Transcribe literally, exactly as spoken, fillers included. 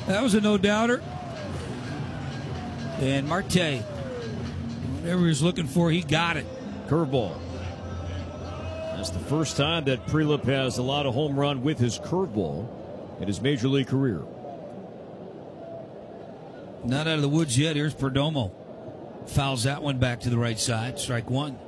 That was a no-doubter. And Marte, whatever he was looking for, he got it. Curveball. That's the first time that Prelip has allowed a home run with his curveball in his major league career. Not out of the woods yet. Here's Perdomo. Fouls that one back to the right side. Strike one.